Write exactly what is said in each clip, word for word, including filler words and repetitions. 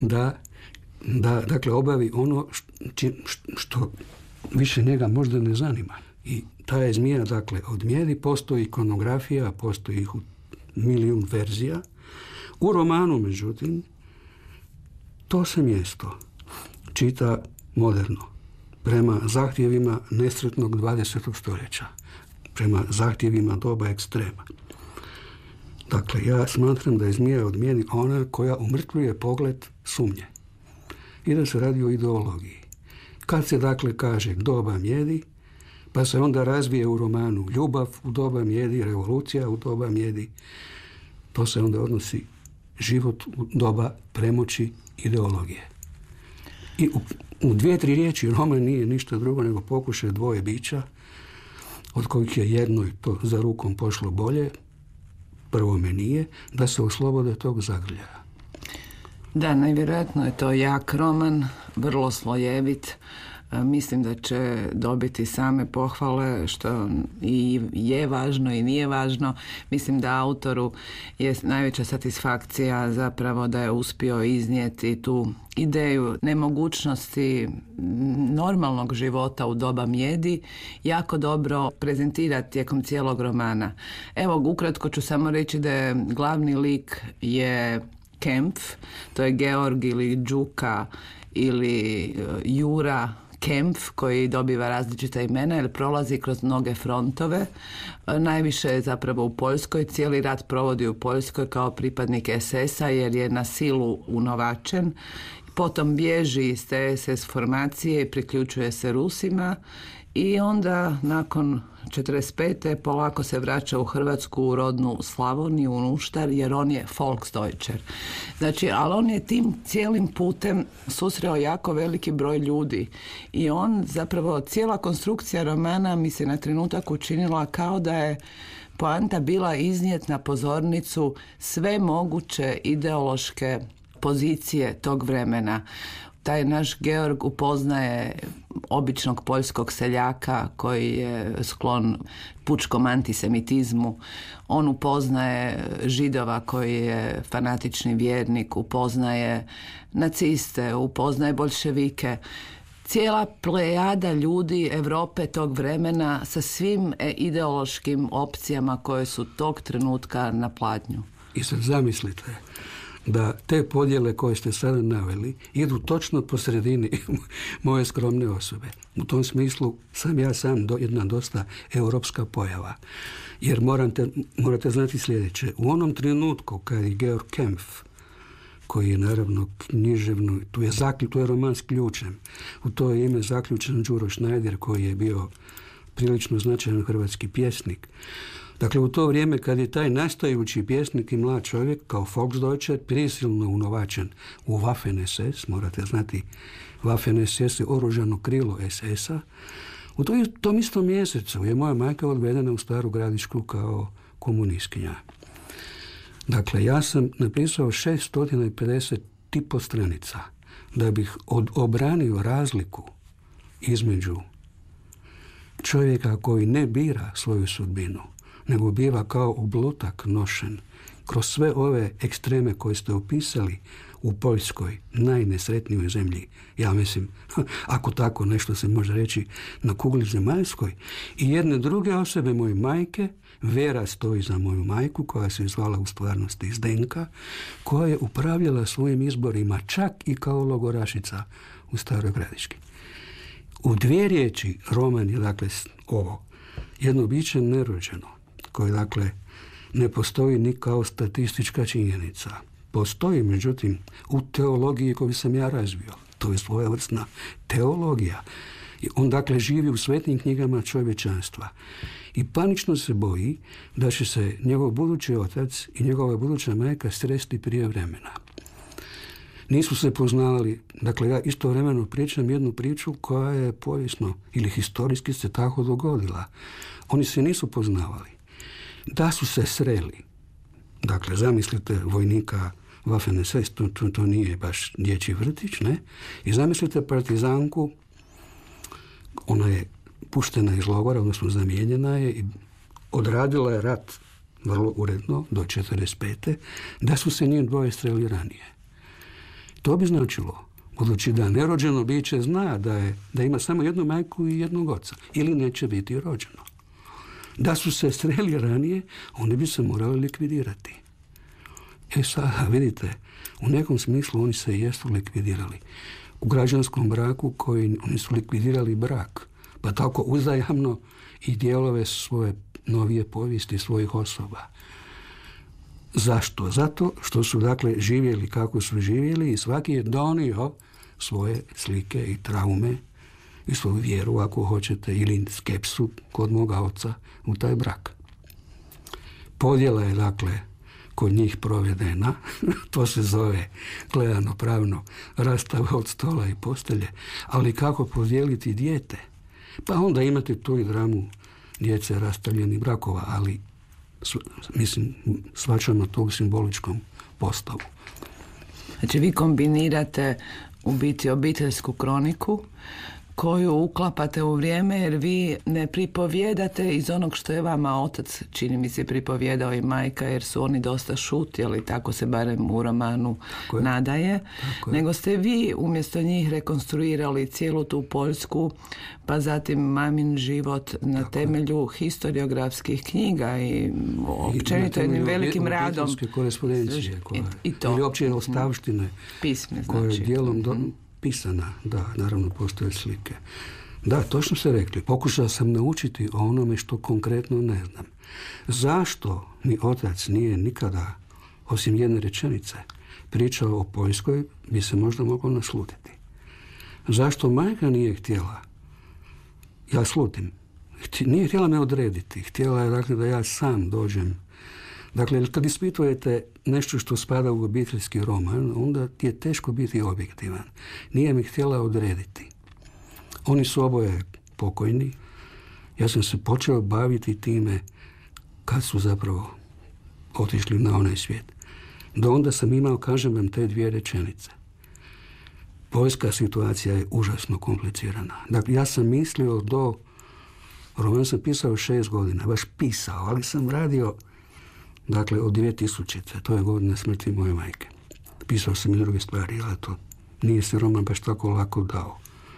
da, da dakle, obavi ono što, što više njega možda ne zanima. I ta je zmija, dakle, od Mjedi, postoji ikonografija, postoji ih u milijun verzija. U romanu, međutim, to se mjesto čita moderno, prema zahtjevima nesretnog dvadesetog stoljeća, prema zahtjevima doba ekstrema. Dakle, ja smatram da je zmija od Mjedi ona koja umrtvljuje pogled sumnje i da se radi o ideologiji. Kad se, dakle, kaže doba Mjedi, pa se onda razvije u romanu ljubav u doba Mjedi, revolucija u doba Mjedi, to se onda odnosi život u doba premoći ideologije. I u, u dvije, tri riječi roman nije ništa drugo nego pokušaj dvoje bića, od kojih je jednoj to za rukom pošlo bolje, prvome nije, da se oslobode tog zagrljaja. Da, najvjerojatno je to jak roman, vrlo slojevit. Mislim da će dobiti same pohvale, što i je važno i nije važno. Mislim da autoru je najveća satisfakcija zapravo da je uspio iznijeti tu ideju nemogućnosti normalnog života u doba Mjedi jako dobro prezentirati tijekom cijelog romana. Evo, ukratko ću samo reći da je glavni lik je Kempf, to je Georg ili Đuka ili Jura Kempf, koji dobiva različita imena jer prolazi kroz mnoge frontove. Najviše je zapravo u Poljskoj, cijeli rat provodi u Poljskoj kao pripadnik es es a jer je na silu unovačen. Potom bježi iz te es es formacije i priključuje se Rusima i onda nakon četrdeset pete polako se vraća u Hrvatsku, u rodnu Slavoniju, u Nuštar, jer on je Volksdeutscher. Znači, ali on je tim cijelim putem susreo jako veliki broj ljudi i on zapravo, cijela konstrukcija romana mi se na trenutak učinila kao da je poanta bila iznijet na pozornicu sve moguće ideološke pozicije tog vremena. Taj naš Georg upoznaje običnog poljskog seljaka koji je sklon pučkom antisemitizmu. On upoznaje Židova koji je fanatični vjernik, upoznaje naciste, upoznaje boljševike. Cijela plejada ljudi Europe tog vremena sa svim ideološkim opcijama koje su tog trenutka na pladnju. I sad zamislite da te podjele koje ste sada naveli idu točno po sredini moje skromne osobe. U tom smislu sam ja sam do, jedna dosta europska pojava. Jer morate, morate znati sljedeće. U onom trenutku kad je Georg Kempf, koji je naravno književno, tu je, zaklju, tu je roman s ključem, u to je ime zaključen Đuro Schneider, koji je bio prilično značajan hrvatski pjesnik. Dakle, u to vrijeme kad je taj nastajući pjesnik i mlad čovjek kao Volksdeutscher prisilno unovačen u Waffen es es, morate znati, Waffen es es je oružano krilo es es a, u tom istom mjesecu je moja majka odvedena u Staru Gradišku kao komunistkinja. Dakle, ja sam napisao šesto pedeset tipo stranica da bih od, obranio razliku između čovjeka koji ne bira svoju sudbinu, nego biva kao ublutak nošen kroz sve ove ekstreme koje ste opisali u Poljskoj, najnesretnijoj zemlji, ja mislim, ako tako nešto se može reći, na kugli zemaljskoj, i jedne druge osobe, moje majke, Vera stoji za moju majku, koja se zvala u stvarnosti Zdenka, koja je upravljala svojim izborima čak i kao logorašica u Staroj Gradiški. U dvije riječi roman je, dakle, ovo, jedno biće nerođeno, koje, dakle, ne postoji ni kao statistička činjenica. Postoji, međutim, u teologiji koju sam ja razvio. To je svojevrsna teologija. I on, dakle, živi u svetim knjigama čovječanstva. I panično se boji da će se njegov budući otac i njegova buduća majka sresti prije vremena. Nisu se poznavali, dakle, ja istovremeno pričam jednu priču koja je povijesno ili historijski se tako dogodila. Oni se nisu poznavali. Da su se sreli, dakle, zamislite vojnika Waffen es es, to, to, to nije baš dječji vrtić, ne? I zamislite partizanku, ona je puštena iz logora, odnosno zamijenjena je i odradila je rat vrlo uredno do četrdeset pete, da su se njih dvoje sreli ranije. To bi značilo, budući da nerođeno biće zna da, je, da ima samo jednu majku i jednog oca, ili neće biti rođeno. Da su se sreli ranije, oni bi se morali likvidirati. E sada, vidite, u nekom smislu oni se jesu likvidirali. U građanskom braku koji oni su likvidirali brak, pa tako uzajamno i dijelove svoje novije povijesti svojih osoba. Zašto? Zato što su dakle živjeli kako su živjeli i svaki je donio svoje slike i traume i svoju vjeru, ako hoćete, ili skepsu kod moga oca u taj brak. Podjela je dakle kod njih provedena, to se zove gledano pravno rastava od stola i postelje, ali kako podijeliti dijete? Pa onda imate tu i dramu djece rastavljenih brakova, ali mislim, shvaćamo to u simboličkom postavu. Znači vi kombinirate u biti obiteljsku kroniku koju uklapate u vrijeme jer vi ne pripovjedate iz onog što je vama otac, čini mi se, pripovjedao i majka, jer su oni dosta šutjeli, tako se barem u romanu nadaje, nego ste vi umjesto njih rekonstruirali cijelu tu Poljsku, pa zatim mamin život na tako temelju je. historiografskih knjiga i općenito jednim velikim radom. Korespondencije koje, I, i to. Ili opće ostavštine pisme, koje znači. je dijelom do, pisana, da, naravno postoje slike. Da, točno ste rekli, pokušao sam naučiti o onome što konkretno ne znam. Zašto mi otac nije nikada, osim jedne rečenice, pričao o Poljskoj, bi se možda moglo naslutiti. Zašto majka nije htjela, ja slutim, nije htjela me odrediti, htjela je dakle da ja sam dođem. Dakle, kad ispitujete nešto što spada u obiteljski roman, onda ti je teško biti objektivan. Nije mi htjela odrediti. Oni su oboje pokojni. Ja sam se počeo baviti time kad su zapravo otišli na onaj svijet. Do onda sam imao, kažem vam, te dvije rečenice. Poljska situacija je užasno komplicirana. Dakle, ja sam mislio do... Roman sam pisao šest godina, baš pisao, ali sam radio... Dakle, od dvije tisućite. To je godina smrti moje majke. Pisao sam i druge stvari, ali to nije se roman baš tako lako dao.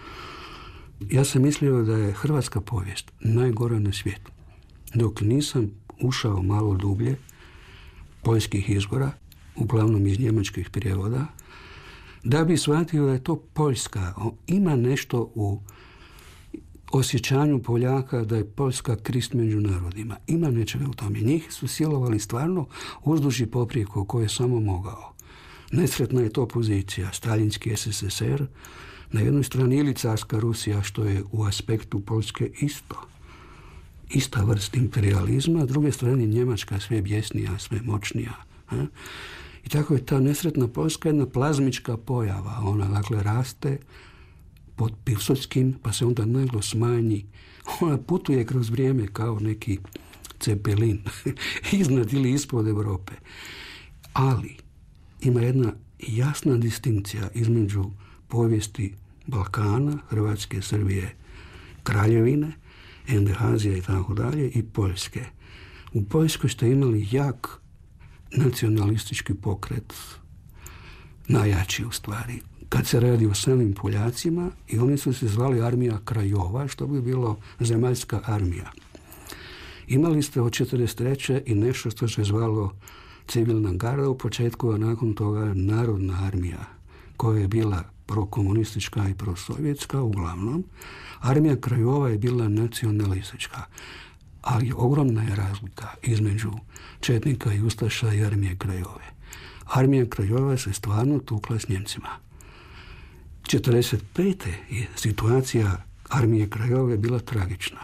Ja sam mislio da je hrvatska povijest najgora na svijetu. Dok nisam ušao malo dublje poljskih izvora, uglavnom iz njemačkih prijevoda, da bi shvatio da je to Poljska. Ima nešto u osjećanju Poljaka da je Poljska krist među narodima. Ima nečega u tome. Njih su silovali stvarno uzduž i poprijeko koje je samo mogao. Nesretna je to pozicija. Staljinski S S S R na jednoj strani ili carska Rusija, što je u aspektu Poljske isto. Ista vrst imperializma, a s druge strane Njemačka sve bjesnija, sve moćnija. Ha? I tako je ta nesretna Poljska jedna plazmička pojava. Ona dakle raste pod Piłsudskim, pa se onda naglo smanji. Ona putuje kroz vrijeme kao neki cepelin iznad ili ispod Europe. Ali ima jedna jasna distinkcija između povijesti Balkana, Hrvatske, Srbije, Kraljevine, Endehazija i tako dalje, i Poljske. U Poljskoj ste imali jak nacionalistički pokret, najjači u stvari, kad se radi o samim Poljacima, i oni su se zvali Armija Krajova, što bi bilo zemaljska armija. Imali ste od četrdeset treće i nešto što se zvalo civilna garda u početku, a nakon toga Narodna armija, koja je bila prokomunistička i prosovjetska uglavnom. Armija Krajova je bila nacionalistička, ali ogromna je razlika između četnika i ustaša i Armije Krajove. Armija Krajova se stvarno tukla s Njemcima. četrdeset pete je situacija Armije Krajove bila tragična.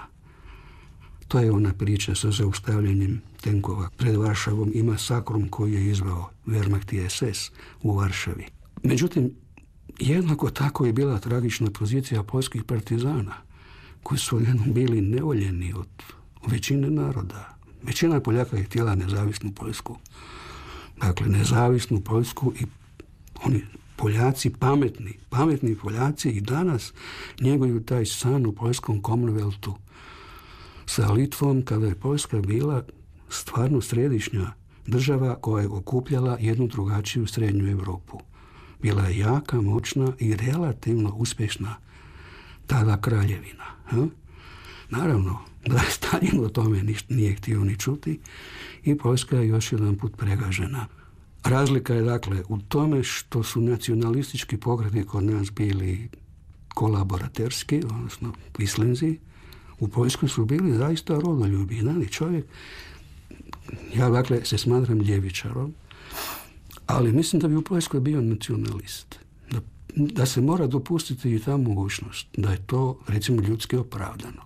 To je ona priča sa zaustavljanjem tenkova pred Varšavom i masakrom koji je izveo Wehrmacht i S S u Varšavi. Međutim, jednako tako je bila tragična pozicija poljskih partizana, koji su jednom bili nevoljeni od većine naroda. Većina Poljaka je htjela nezavisnu Poljsku. Dakle, nezavisnu Poljsku, i oni Poljaci, pametni, pametni Poljaci i danas njeguju taj san u Poljskom Commonwealthu sa Litvom, kada je Poljska bila stvarno središnja država koja je okupljala jednu drugačiju srednju Europu. bila je jaka, moćna i relativno uspješna tada kraljevina. Ha? Naravno, da Staljin o tome ništa nije htio ni čuti i Poljska je još jedan put pregažena. Razlika je dakle u tome što su nacionalistički pokreti kod nas bili kolaboraterski, odnosno kvislinzi. U Poljskoj su bili zaista rodoljubi. Znani čovjek, ja dakle se smatram ljevičarom, ali mislim da bi u Poljskoj bio nacionalist. Da, da se mora dopustiti i ta mogućnost, da je to recimo ljudski opravdano.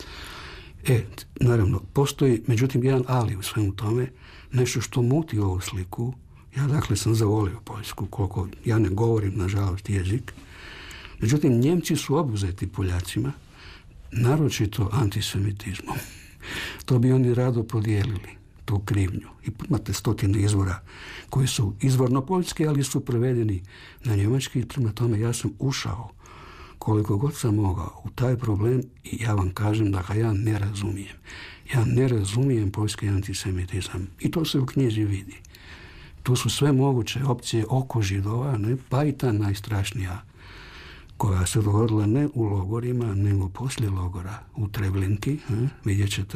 E, naravno, postoji međutim jedan ali u svemu tome, nešto što muti ovu sliku. Ja dakle sam zavolio Poljsku, koliko ja ne govorim nažalost jezik. Međutim, Njemci su obuzeti Poljacima, naročito antisemitizmom. To bi oni rado podijelili, tu krivnju. I imate stotine izvora koji su izvorno poljski, ali su prevedeni na njemački. Prema tome ja sam ušao koliko god sam mogao u taj problem i ja vam kažem da ga ja ne razumijem. Ja ne razumijem poljski antisemitizam i to se u knjizi vidi. Tu su sve moguće opcije oko Židova, ne? Pa i ta najstrašnija koja se dogodila ne u logorima, nego poslije logora u Treblinki. Ne? Vidjet ćete,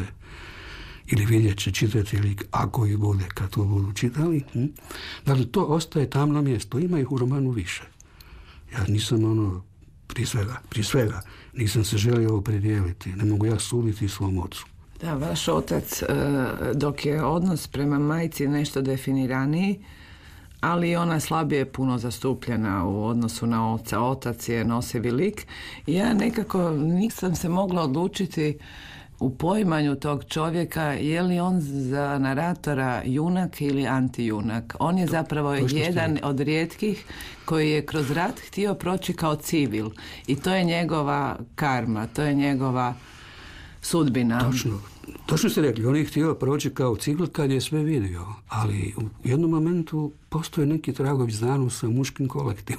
ili vidjet će čitatelji ako ih bude, kad to budu čitali. Ne? Dakle, to ostaje tamno mjesto. Ima ih u romanu više. Ja nisam ono, prije svega, prije svega, nisam se želio opredijeliti. Ne mogu ja suditi svom ocu. Da, vaš otac, dok je odnos prema majci nešto definiraniji, ali ona slabije puno zastupljena u odnosu na oca. Otac je nosivi lik. Ja nekako nisam se mogla odlučiti u poimanju tog čovjeka je li on za naratora junak ili antijunak. On je zapravo to, to jedan od rijetkih koji je kroz rat htio proći kao civil. I to je njegova karma, to je njegova sudbina. Točno. Točno ste rekli, on je htio proći kao civil kad je sve vidio, ali u jednom momentu postoje neki tragovi znanu sa muškim kolektivom.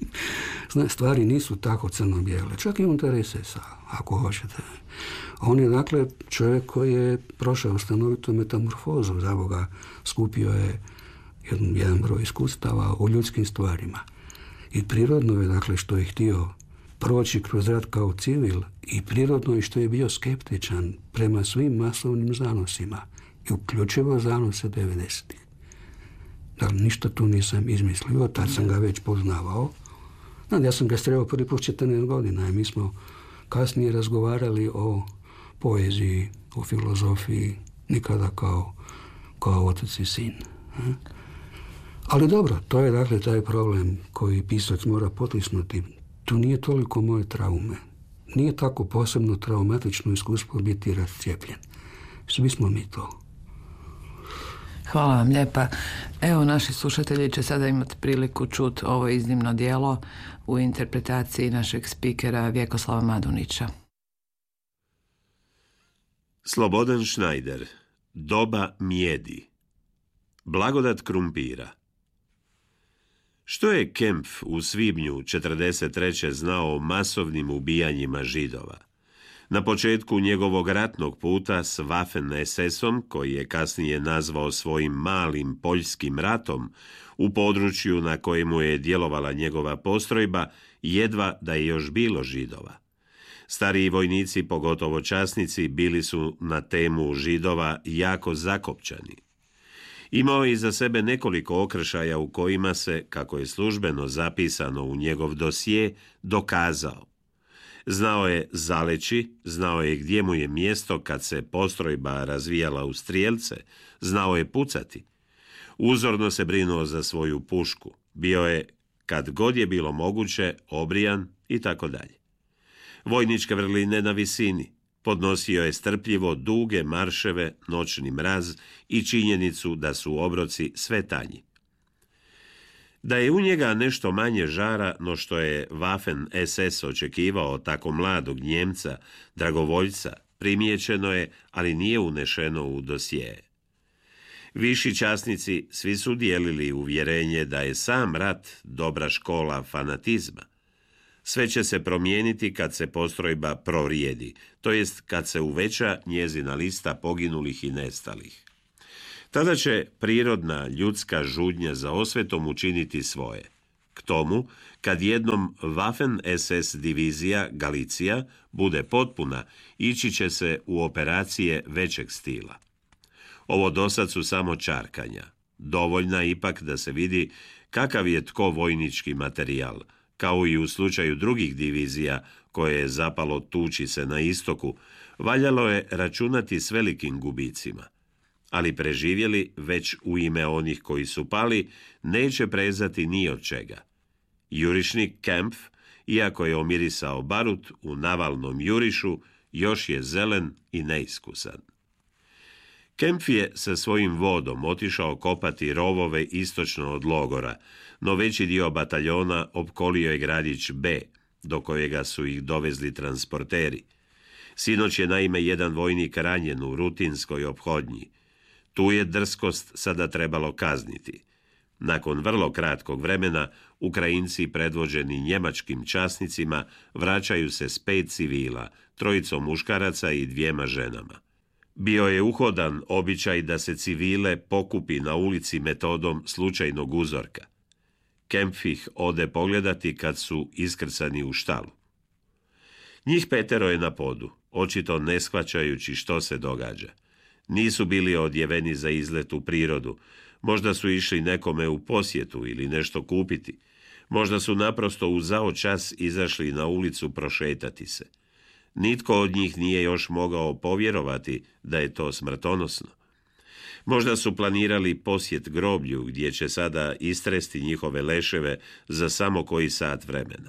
Stvari nisu tako crno-bijele, čak i unutar es es a, ako hoćete. On je dakle čovjek koji je prošao stanovitu metamorfozu, za Boga skupio je jedan, jedan broj iskustava o ljudskim stvarima. I prirodno je dakle što je htio proći kroz rat kao civil i prirodno je što je bio skeptičan prema svim masovnim zanosima i uključivo zanose devedesetih. Dakle, ništa tu nisam izmislio, tad sam ga već poznavao. Znači, ja sam ga sreo prvi put četrnaest godina i mi smo kasnije razgovarali o poeziji, o filozofiji, nikada kao, kao otac i sin. Ali dobro, to je dakle taj problem koji pisac mora potisnuti. Tu nije toliko moje traume. Nije tako posebno traumatično iskustvo biti rascijepljen. Svi smo mi to. Hvala vam lijepa. Evo, naši slušatelji će sada imati priliku čuti ovo iznimno djelo u interpretaciji našeg spikera Vjekoslava Madunića. Slobodan Šnajder, Doba mijedi. Blagodat krumpira. Što je Kempf u svibnju četrdeset treće znao o masovnim ubijanjima Židova? Na početku njegovog ratnog puta s Waffen es esom, koji je kasnije nazvao svojim malim poljskim ratom, u području na kojemu je djelovala njegova postrojba, jedva da je još bilo Židova. Stariji vojnici, pogotovo časnici, bili su na temu Židova jako zakopčani. Imao je iza sebe nekoliko okršaja u kojima se, kako je službeno zapisano u njegov dosje, dokazao. Znao je zaleći, znao je gdje mu je mjesto kad se postrojba razvijala u strijelce, znao je pucati. Uzorno se brinuo za svoju pušku, bio je, kad god je bilo moguće, obrijan i tako dalje. Vojničke vrline na visini, podnosio je strpljivo duge marševe, noćni mraz i činjenicu da su obroci sve tanji. Da je u njega nešto manje žara no što je Waffen es es očekivao tako mladog Njemca, dragovoljca, primijećeno je, ali nije unešeno u dosjeje. Viši časnici svi su dijelili uvjerenje da je sam rat dobra škola fanatizma. Sve će se promijeniti kad se postrojba provrijedi, to jest kad se uveća njezina lista poginulih i nestalih. Tada će prirodna ljudska žudnja za osvetom učiniti svoje. K K tomu, kad jednom Waffen es es divizija Galicija bude potpuna, ići će se u operacije većeg stila. Ovo dosad su samo čarkanja. Dovoljna ipak da se vidi kakav je tko vojnički materijal, kao i u slučaju drugih divizija koje je zapalo tući se na istoku, valjalo je računati s velikim gubicima. Ali preživjeli, već u ime onih koji su pali, neće prezati ni od čega. Jurišnik Kempf, iako je omirisao barut u navalnom jurišu, još je zelen i neiskusan. Kempf je sa svojim vodom otišao kopati rovove istočno od logora, no veći dio bataljona opkolio je gradić B, do kojega su ih dovezli transporteri. Sinoć je naime jedan vojnik ranjen u rutinskoj ophodnji. Tu je drskost sada trebalo kazniti. Nakon vrlo kratkog vremena, Ukrajinci predvođeni njemačkim časnicima vraćaju se s pet civila, trojicom muškaraca i dvijema ženama. Bio je uhodan običaj da se civile pokupi na ulici metodom slučajnog uzorka. Kempf ih ode pogledati kad su iskrcani u štalu. Njih petero je na podu, očito ne shvaćajući što se događa. Nisu bili odjeveni za izlet u prirodu, možda su išli nekome u posjetu ili nešto kupiti, možda su naprosto u zao čas izašli na ulicu prošetati se. Nitko od njih nije još mogao povjerovati da je to smrtonosno. Možda su planirali posjet groblju gdje će sada istresti njihove leševe za samo koji sat vremena.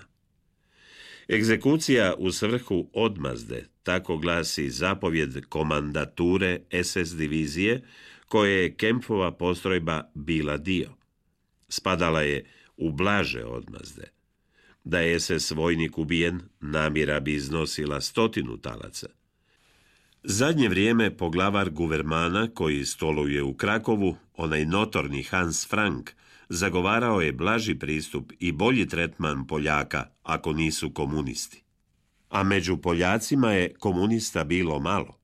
Egzekucija u svrhu odmazde, tako glasi zapovjed komandature es es divizije, koje je Kempfova postrojba bila dio. Spadala je u blaže odmazde. Da je es es vojnik ubijen, namjera bi iznosila stotinu talaca. Zadnje vrijeme poglavar guvermana koji stoluje u Krakovu, onaj notorni Hans Frank, zagovarao je blaži pristup i bolji tretman Poljaka ako nisu komunisti. A među Poljacima je komunista bilo malo.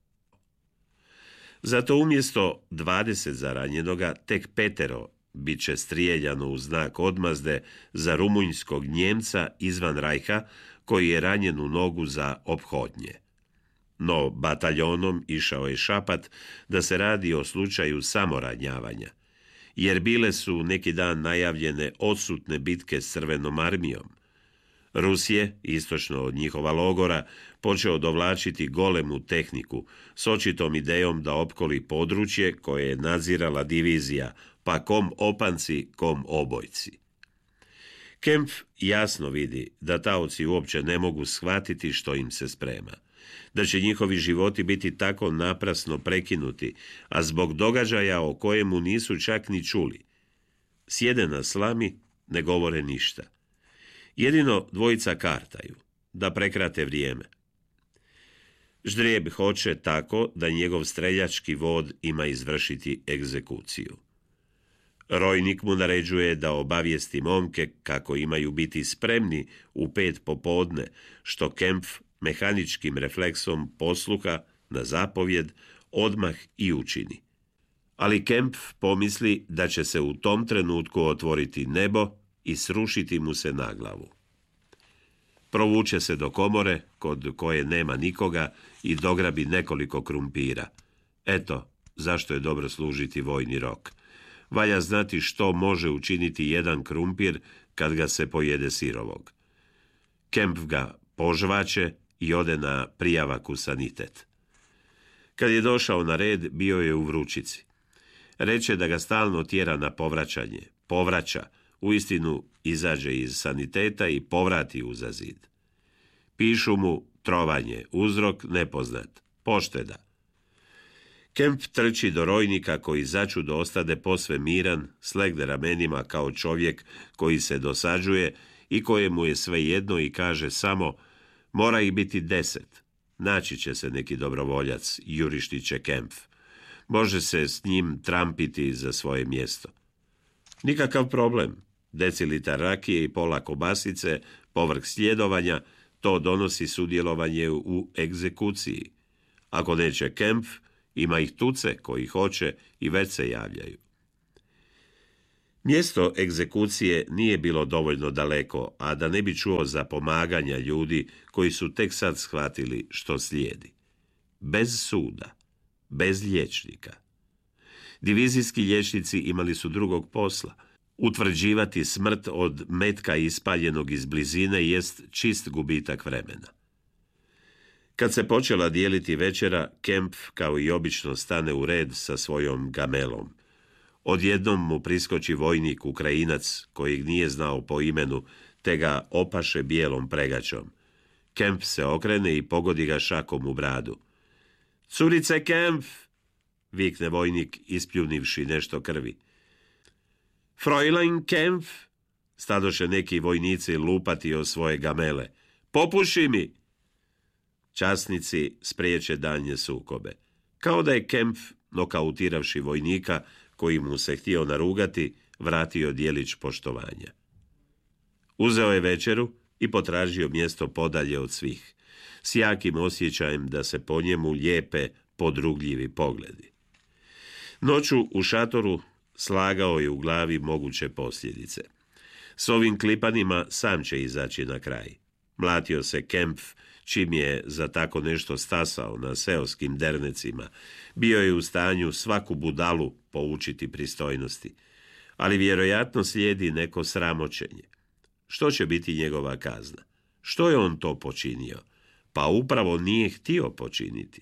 Zato umjesto dvadeset zaranjenoga, tek petero bit će strijeljano u znak odmazde za rumunjskog Njemca izvan Rajha koji je ranjen u nogu za ophodnje. No bataljonom išao je šapat da se radi o slučaju samoranjavanja, jer bile su neki dan najavljene odsutne bitke s Crvenom armijom. Rus je, istočno od njihova logora, počeo dovlačiti golemu tehniku s očitom idejom da opkoli područje koje je nadzirala divizija, pa kom opanci, kom obojci. Kempf jasno vidi da taoci uopće ne mogu shvatiti što im se sprema, da će njihovi životi biti tako naprasno prekinuti, a zbog događaja o kojemu nisu čak ni čuli. Sjede na slami, ne govore ništa. Jedino dvojica kartaju, da prekrate vrijeme. Ždrijeb hoće tako da njegov streljački vod ima izvršiti egzekuciju. Rojnik mu naređuje da obavijesti momke kako imaju biti spremni u pet popodne, što Kempf mehaničkim refleksom posluha na zapovjed odmah i učini. Ali Kempf pomisli da će se u tom trenutku otvoriti nebo i srušiti mu se na glavu. Provuče se do komore, kod koje nema nikoga, i dograbi nekoliko krumpira. Eto, zašto je dobro služiti vojni rok. Valja znati što može učiniti jedan krumpir kad ga se pojede sirovog. Kempf ga požvače i ode na prijavak u sanitet. Kad je došao na red, bio je u vrućici. Reče da ga stalno tjera na povraćanje, povraća, uistinu izađe iz saniteta i povrati uza zid. Pišu mu trovanje, uzrok nepoznat, pošteda. Kempf trči do rojnika koji začudo ostade posve miran, slegne ramenima kao čovjek koji se dosađuje i kojemu je svejedno i kaže samo: mora ih biti deset. Naći će se neki dobrovoljac, jurišniče Kempf. Može se s njim trampiti za svoje mjesto. Nikakav problem. Decilitar rakije i pola kobasice, povrh sljedovanja, to donosi sudjelovanje u egzekuciji. Ako neće Kempf, ima ih tuce koji hoće i već se javljaju. Mjesto egzekucije nije bilo dovoljno daleko, a da ne bi čuo za pomaganja ljudi koji su tek sad shvatili što slijedi. Bez suda, bez liječnika. Divizijski liječnici imali su drugog posla. Utvrđivati smrt od metka ispaljenog iz blizine jest čist gubitak vremena. Kad se počela dijeliti večera, Kempf kao i obično stane u red sa svojom gamelom. Odjednom mu priskoči vojnik Ukrajinac, kojeg nije znao po imenu, te ga opaše bijelom pregačom. Kempf se okrene i pogodi ga šakom u bradu. "Curice Kempf!" vikne vojnik, ispljunivši nešto krvi. "Fräulein Kempf!" stadoše neki vojnici lupati o svoje gamele. "Popuši mi!" Časnici spriječe daljnje sukobe. Kao da je Kempf, nokautiravši vojnika, koji mu se htio narugati, vratio djelić poštovanja. Uzeo je večeru i potražio mjesto podalje od svih, s jakim osjećajem da se po njemu lijepe podrugljivi pogledi. Noću u šatoru slagao je u glavi moguće posljedice. S ovim klipanima sam će izaći na kraj. Mlatio se Kempf, čim je za tako nešto stasao na seoskim dernecima. Bio je u stanju svaku budalu poučiti pristojnosti, ali vjerojatno slijedi neko sramoćenje. Što će biti njegova kazna? Što je on to počinio? Pa upravo nije htio počiniti.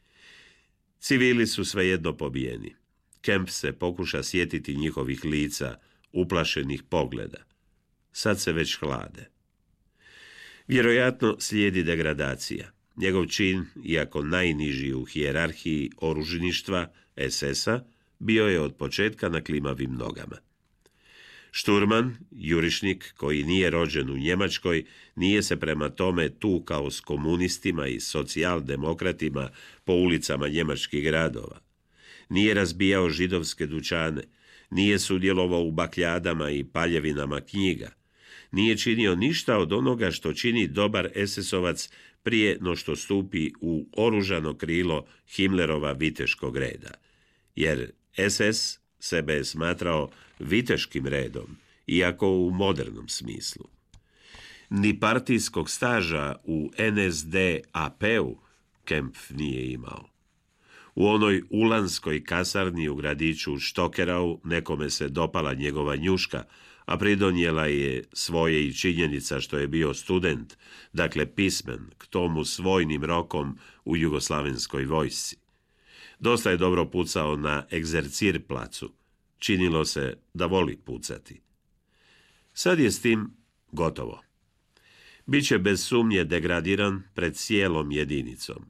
Civili su svejedno pobijeni. Kempf se pokuša sjetiti njihovih lica, uplašenih pogleda. Sad se već hlade. Vjerojatno slijedi degradacija. Njegov čin, iako najniži u hijerarhiji oružništva es es a, bio je od početka na klimavim nogama. Šturman, jurišnik koji nije rođen u Njemačkoj, nije se prema tome tukao s komunistima i socijaldemokratima po ulicama njemačkih gradova. Nije razbijao židovske dućane, nije sudjelovao u bakljadama i paljevinama knjiga. Nije činio ništa od onoga što čini dobar es es ovac prije no što stupi u oružano krilo Himmlerova viteškog reda. Jer es es sebe je smatrao viteškim redom, iako u modernom smislu. Ni partijskog staža u en es de a pe-u Kempf nije imao. U onoj ulanskoj kasarni u gradiću Štokerau nekome se dopala njegova njuška, a pridonijela je svoje i činjenica što je bio student, dakle pismen, k tomu s vojnim rokom u jugoslavenskoj vojsci. Dosta je dobro pucao na egzercir placu. Činilo se da voli pucati. Sad je s tim gotovo. Biće bez sumnje degradiran pred cijelom jedinicom.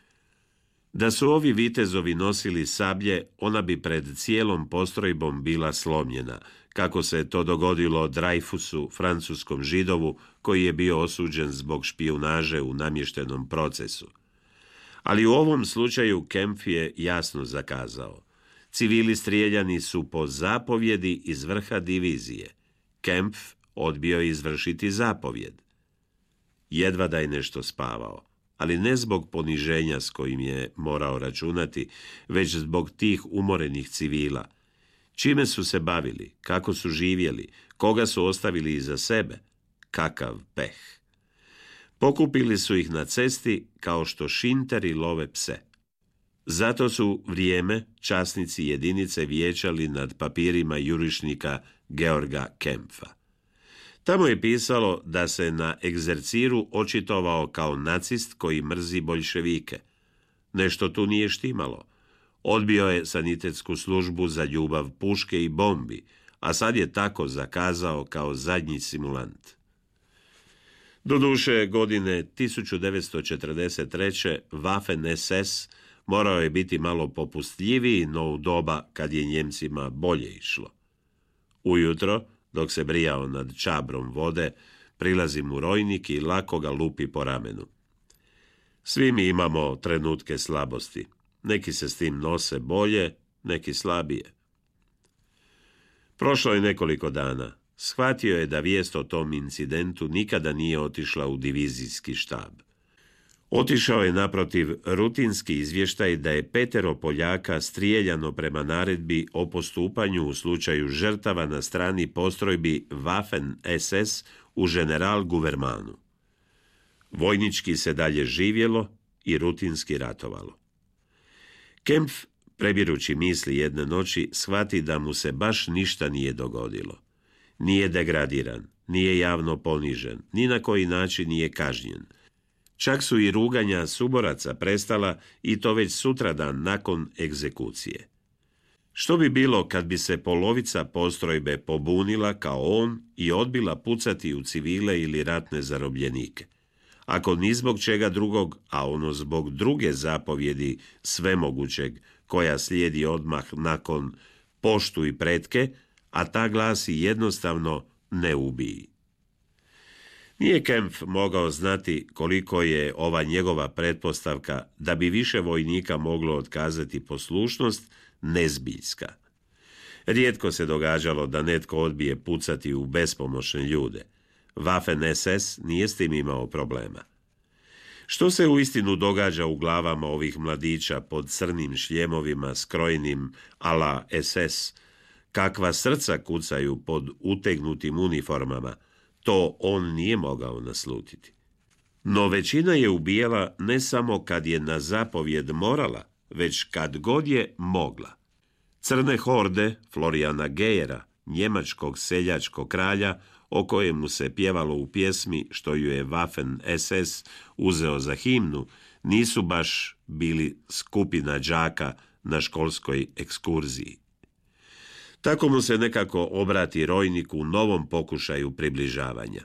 Da su ovi vitezovi nosili sablje, ona bi pred cijelom postrojbom bila slomljena, kako se to dogodilo Dreyfusu, francuskom židovu, koji je bio osuđen zbog špijunaže u namještenom procesu. Ali u ovom slučaju Kempf je jasno zakazao. Civili strijeljani su po zapovjedi iz vrha divizije. Kempf odbio izvršiti zapovjed. Jedva da je nešto spavao, ali ne zbog poniženja s kojim je morao računati, već zbog tih umorenih civila. Čime su se bavili, kako su živjeli, koga su ostavili iza sebe, kakav peh. Pokupili su ih na cesti kao što šinteri love pse. Zato su vrijeme časnici jedinice vijećali nad papirima jurišnika Georga Kempfa. Tamo je pisalo da se na egzerciru očitovao kao nacist koji mrzi boljševike. Nešto tu nije štimalo. Odbio je sanitetsku službu za ljubav puške i bombi, a sad je tako zakazao kao zadnji simulant. Doduše, godine tisuću devetsto četrdeset treće. Waffen es es morao je biti malo popustljiviji, no u doba kad je Njemcima bolje išlo. Ujutro, dok se brijao nad čabrom vode, prilazi mu rojnik i lako ga lupi po ramenu. Svi mi imamo trenutke slabosti. Neki se s tim nose bolje, neki slabije. Prošlo je nekoliko dana. Shvatio je da vijest o tom incidentu nikada nije otišla u divizijski štab. Otišao je naprotiv rutinski izvještaj da je petero Poljaka strijeljano prema naredbi o postupanju u slučaju žrtava na strani postrojbi Waffen es es u General Guvermanu. Vojnički se dalje živjelo i rutinski ratovalo. Kempf, prebirući misli jedne noći, shvati da mu se baš ništa nije dogodilo. Nije degradiran, nije javno ponižen, ni na koji način nije kažnjen. Čak su i ruganja suboraca prestala i to već sutradan nakon egzekucije. Što bi bilo kad bi se polovica postrojbe pobunila kao on i odbila pucati u civile ili ratne zarobljenike? Ako ni zbog čega drugog, a ono zbog druge zapovjedi svemogućeg koja slijedi odmah nakon poštu i pretke, a ta glasi jednostavno ne ubiji. Nije Kempf mogao znati koliko je ova njegova pretpostavka da bi više vojnika moglo otkazati poslušnost nezbiljska. Rijetko se događalo da netko odbije pucati u bespomoćne ljude. Waffen es es nije s tim imao problema. Što se uistinu događa u glavama ovih mladića pod crnim šljemovima skrojenim a la es es, kakva srca kucaju pod utegnutim uniformama, to on nije mogao naslutiti. No većina je ubijala ne samo kad je na zapovjed morala, već kad god je mogla. Crne horde Florijana Gejera, njemačkog seljačkog kralja, o kojemu se pjevalo u pjesmi što ju je Waffen es es uzeo za himnu, nisu baš bili skupina đaka na školskoj ekskurziji. Tako mu se nekako obrati Rojnik u novom pokušaju približavanja.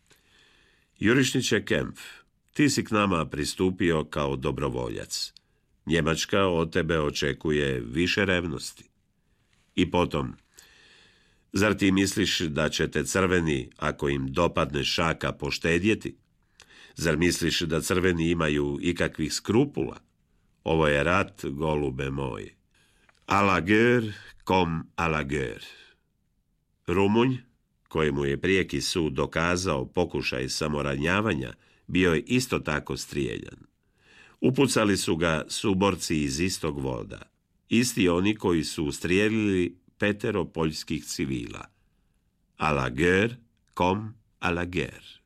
Jurišniće Kempf, ti si k nama pristupio kao dobrovoljac. Njemačka od tebe očekuje više revnosti. I potom, zar ti misliš da će te crveni, ako im dopadne šaka, poštedjeti? Zar misliš da crveni imaju ikakvih skrupula? Ovo je rat, golube moji. A la guerre comme à la guerre. Rumunj, kojemu je prijeki sud dokazao pokušaj samoranjavanja, bio je isto tako strijeljan. Upucali su ga suborci iz istog voda, isti oni koji su ustrijelili petero poljskih civila. A la guerre comme à la guerre.